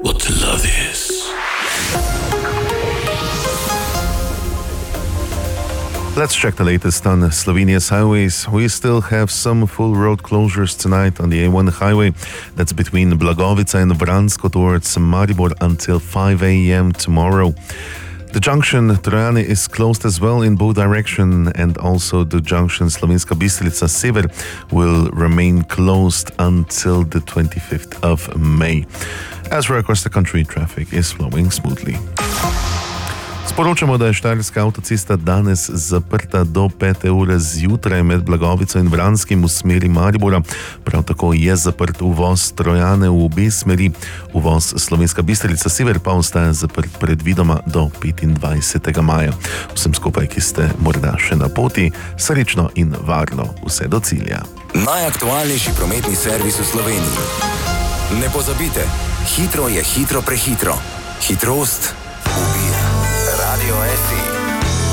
what love is. Let's check the latest on Slovenia's highways. We still have some full road closures tonight on the A1 highway. That's between Blagovica and Vransko towards Maribor until 5 a.m. tomorrow. The junction Trojane is closed as well in both directions, and also the junction Slovenska Bistrica Sever will remain closed until the 25th of May. Elsewhere across the country, traffic is flowing smoothly. Sporočamo, da je Štajerska avtocesta danes zaprta do 5 ure zjutraj med Blagovico in Vranskim v smeri Maribora. Prav tako je zaprt uvoz Trojane v obe smeri. Uvoz Slovenska Bistrica Sever pa ostaja zaprt predvidoma do 25. maja. Vsem skupaj, ki ste morda še na poti, srečno in varno vse do cilja. Najaktualnejši prometni servis v Sloveniji. Ne pozabite, hitro je hitro prehitro. Hitrost